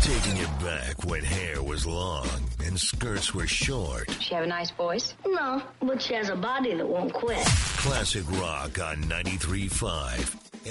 Taking it back when hair was long and skirts were short. She have a nice voice? No, but she has a body that won't quit. Classic rock on 93.5